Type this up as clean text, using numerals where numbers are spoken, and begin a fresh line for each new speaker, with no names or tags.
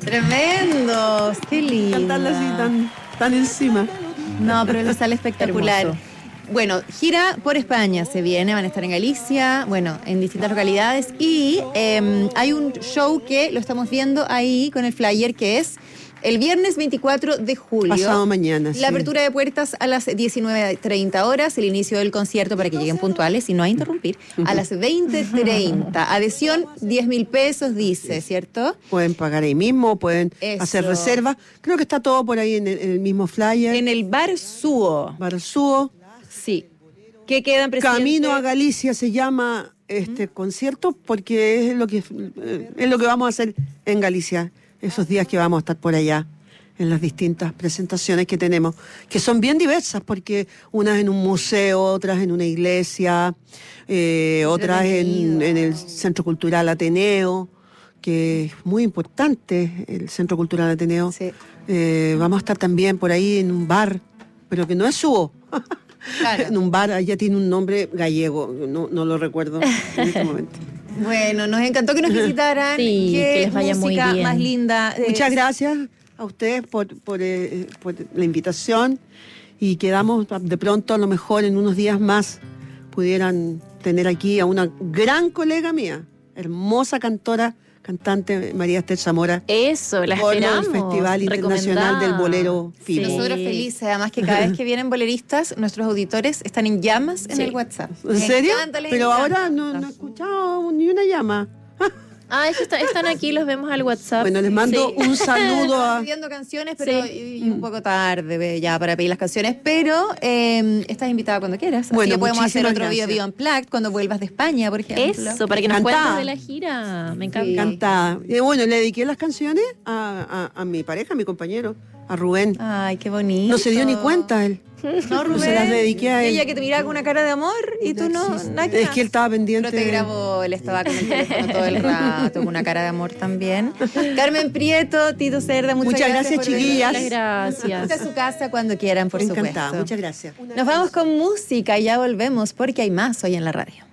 Tremendos, qué lindo.
Cantarla así tan encima.
No, pero le sale espectacular.
Hermoso.
Bueno, gira por España se viene, van a estar en Galicia, bueno, en distintas localidades y hay un show que lo estamos viendo ahí con el flyer que es el viernes 24 de julio.
Pasado mañana,
La apertura de puertas a las 19:30 horas, el inicio del concierto para que lleguen puntuales y no a interrumpir, a las 20:30. Adhesión, 10.000 pesos, dice, ¿cierto?
Pueden pagar ahí mismo, pueden hacer reservas. Creo que está todo por ahí en el mismo flyer.
En el Bar Suo.
Bar Suo.
Sí. ¿Qué quedan, presidente?
Camino a Galicia se llama este concierto porque es lo que vamos a hacer en Galicia esos días que vamos a estar por allá en las distintas presentaciones que tenemos, que son bien diversas porque unas en un museo, otras en una iglesia, otras en el Centro Cultural Ateneo, que es muy importante el Centro Cultural Ateneo.
Sí.
Vamos a estar también por ahí en un bar, pero que no es Suo. Claro. En un bar, allá tiene un nombre gallego, no lo recuerdo en este momento.
Bueno, nos encantó que nos visitaran.
Sí, que les vaya muy bien.
Más linda.
Muchas gracias a ustedes por la invitación y quedamos de pronto, a lo mejor en unos días más, pudieran tener aquí a una gran colega mía, hermosa cantante María Esther Zamora.
Eso, la esperamos.
Por el Festival Internacional del Bolero Fino.
Sí. Nosotros felices, además que cada vez que vienen boleristas, nuestros auditores están en llamas en el WhatsApp.
¿En serio? Pero
encanta.
ahora no he escuchado ni una llama.
Es que están aquí, los vemos al WhatsApp.
Bueno, les mando un saludo a...
pidiendo canciones, pero y un poco tarde ya para pedir las canciones, pero estás invitada cuando quieras.
Bueno,
así que podemos hacer otro
gracias.
video Unplugged cuando vuelvas de España, por ejemplo.
Eso, para que nos
Encantada.
cuentes de la gira. Me encanta.
Encantada. Y bueno, le dediqué las canciones a mi pareja, a mi compañero, a Rubén.
Ay, qué bonito.
No se dio ni cuenta él.
No, Rubén.
Se las dediqué a él.
Ella que te miraba con una cara de amor y tú no. Nada
Es que él estaba pendiente.
Pero te grabó, él estaba con el teléfono todo el rato, con una cara de amor también. Carmen Prieto, Tito Cerda, muchas gracias por
chiquillas.
Muchas gracias.
Esta es su casa cuando quieran, por
Encantada,
supuesto.
muchas gracias.
Nos vamos con música y ya volvemos porque hay más hoy en la radio.